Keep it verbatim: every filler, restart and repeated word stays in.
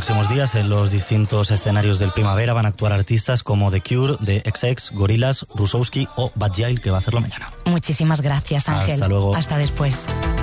próximos días en los distintos escenarios del Primavera van a actuar artistas como The Cure, The X X, Gorillaz, Rusowski o Bad Gyal, que va a hacerlo mañana. Muchísimas gracias, Ángel. Hasta luego. Hasta después.